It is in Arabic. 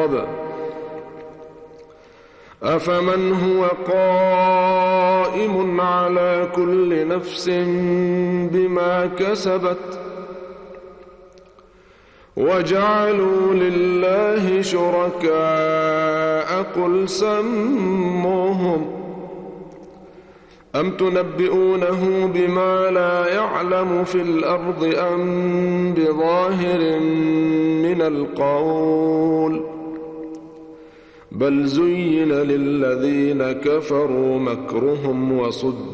اقترب أفمن هو قائم على كل نفس بما كسبت وجعلوا لله شركاء قل سموهم أم تنبئونه بما لا يعلم في الأرض أم بظاهر من القول بل زين للذين كفروا مكرهم وصدوا